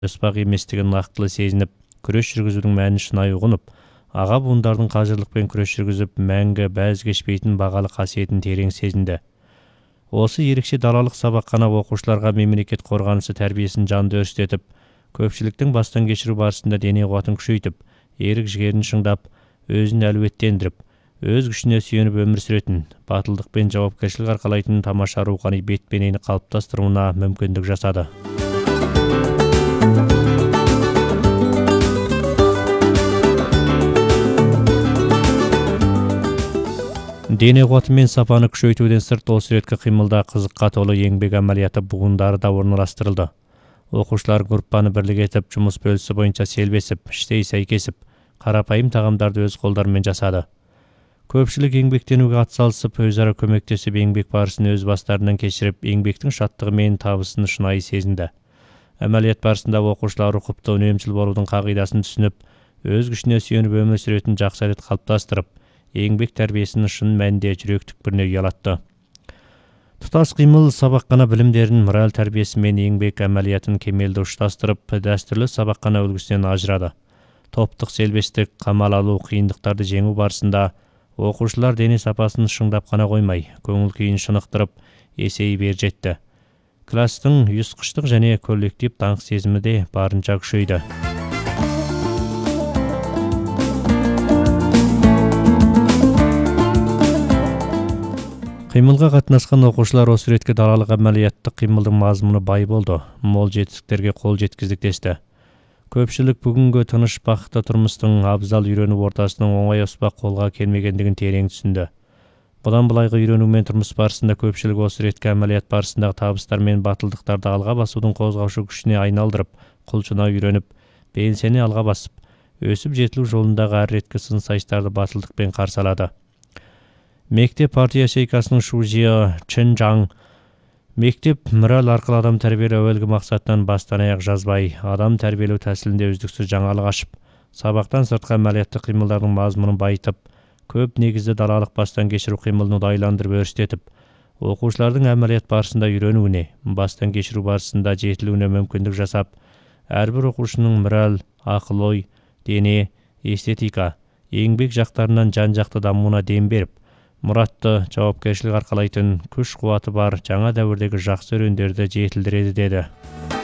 оспақ еместігін нақтылы сезініп, күрес жүргізудің мәнін шынайы ұғынып, аға буындардың қажырлықпен күрес жүргізіп, мәңгі бәз кешпейтін бағалы қасиетін терең сезінді. Осы ерекше далалық сабақхана оқушыларға мемлекет қорғанысы тәрбиесін жанды өрістетіп, көпшіліктің бастан кешіру барысында дене қуатын күшейтіп, ерік жігерін шыңдап, өзін әлеуеттендіріп, өз күшіне сүйеніп өмір сүретін, батылдық пен жауапкершілік арқалайтын тамаша рухани бет бейнені қалыптастыруына мүмкіндік жасады. Дене қуаты мен сапаны күшейтуден сырт, осы реткі қимылда қызыққа толы еңбек әмәлияты буындары да орналастырылды. Оқушылар группаны бірлік етіп, жұмыс бөлісі бойынша селбесіп, іштей сәйкесіп, қарапайым тағамдарды өз қолдарымен жасады. Көпшілік еңбектенуге атсалысып, өзара көмектесіп, еңбек барысын өз бастарынан кешіріп, еңбектің шаттығы мен табысын шынайы сезінді. Әмәлият барысында оқушылар ұқыпты, үнемшіл болудың қағидасын түсініп, өз күшіне сүйеніп өмір сүретін жақсы әдет қалыптастырып, еңбек тәрбиесінің шын мәнінде жүрек түкпіріне ұялатты. Тұтас қимыл сабақхана білімдерін мораль тәрбиесі мен еңбек әмәлиятын кемелді ұштастырып, дәстүрлі сабақхана үлгісінен ажырады. Топтық селбестік, қамал алу, қиындықтарды жеңу барысында оқушылар дене сапасын шыңдап қана қоймай, көңіл күйін шынықтырып, есейіп жетті. Кластың ұйысқыштық және коллектив даңқ сезімі де барынша күшейді. Қимылға қатынасқан оқушылар осы реткі далалық әмәлияттық қимылдың мазмұны бай болды, мол жетістіктерге қол жеткіздік десті. Көпшілік бүгінгі тыныш бақытты тұрмыстың абзал үйрену ортасының оңай оспақ қолға келмегендігін терең түсінді. Бұдан былайғы үйрену мен тұрмыс барысында көпшілік осы реткі әмәлият барысындағы табыстар мен батылдықтарды алға басудың қозғаушы күшіне айналдырып, құлшына үйреніп, белсене алға басып, өсіп жетілу жолындағы әр реткі сын сайыстарды батылдықпен қарсы алады. Мектеп партия шейкасының Шужия Чэнжаң: мектеп мораль арқылы адам тәрбиелеу әуелгі мақсаттан бастан аяқ жазбай, адам тәрбиелеу тәсілінде үздіксіз жаңалық ашып, сабақтан сыртқа әмәлияттық қимылдардың мазмұнын байытып, көп негізді далалық бастан кешіру қимылын ұдайландырып өрістетіп, оқушылардың әмәлият барысында үйренуіне, бастан кешіру барысында жетілуіне мүмкіндік жасап, әрбір оқушының мораль, ақыл-ой, дене, эстетика, еңбек жақтарынан жан-жақты дамуына дем беріп, мұратты, жауапкершілік арқалайтын күш қуаты бар жаңа дәуірдегі жақсы өрендерді жетілдіреді деді.